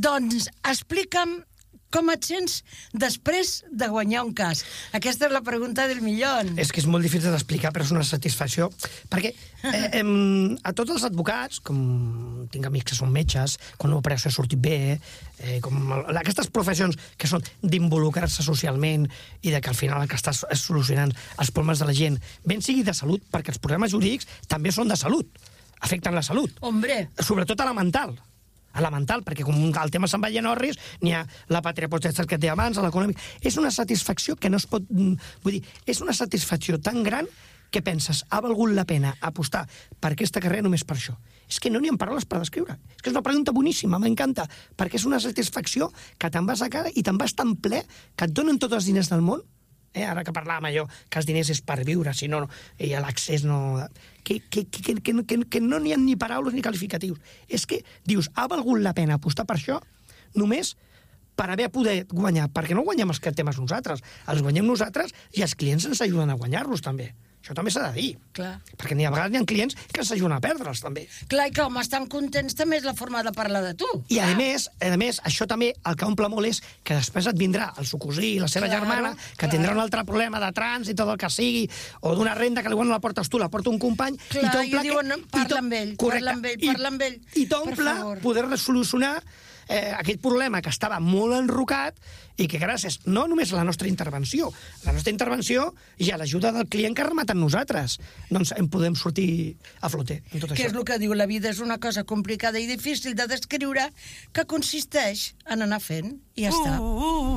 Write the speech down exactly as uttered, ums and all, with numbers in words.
Doncs explica'm com et sents després de guanyar un cas. Aquesta és la pregunta del millón. És que és molt difícil d'explicar, però és una satisfacció. Perquè eh, eh, a tots els advocats, com tinc amics que són metges, quan l'operació ha sortit bé, eh, com el, aquestes professions que són d'involucrar-se socialment i de que al final el que estàs és solucionant els problemes de la gent, ben sigui de salut, perquè els problemes jurídics també són de salut, afecten la salut. Hombre. Sobretot a la mental. a la mental, perquè com el tema se'n va a Norris, n'hi ha la pàtria potestat que té abans, a l'econòmic. És una satisfacció que no es pot... Vull dir, és una satisfacció tan gran que penses, ha valgut la pena apostar per aquesta carrera només per això. És que no n'hi ha paraules per descriure. És que és una pregunta boníssima, m'encanta, perquè és una satisfacció que te'n vas a cara i te'n vas tan ple que et donen tots els diners del món. Eh, ara que parlàvem allò, que els diners és per viure, si no, i l'accés no... Que, que, que, que, que, que no n'hi ha ni paraules ni qualificatius. És que, dius, ha valgut la pena apostar per això només per haver poder guanyar, perquè no guanyem els temes nosaltres, els guanyem nosaltres i els clients ens ajuden a guanyar-los també. Això també s'ha de dir. Clar. Perquè n'hi ha vegades n'hi ha clients que ens ajuden a perdre'ls, també. Clar, i que com estan contents també és la forma de parlar de tu. I a més, a més, això també el que omple molt és que després et vindrà el seu cosí i la seva Claro, germana, que clar. tindrà un altre problema de trànsit o del que sigui, o d'una renda que potser no la portes tu, la porta un company, Clar, i t'omple... i diuen, que- parla i t'om- amb ell, correcte, parla amb ell, i- parla amb ell, I per t'omple favor. poder solucionar eh, aquest problema que estava molt enrocat i que gràcies, no només a la nostra intervenció, la nostra intervenció i a l'ajuda del client que ha rematat nosaltres, doncs en podem sortir a flote en tot Que això. és el que diu, la vida és una cosa complicada i difícil de descriure que consisteix en anar fent i ja està.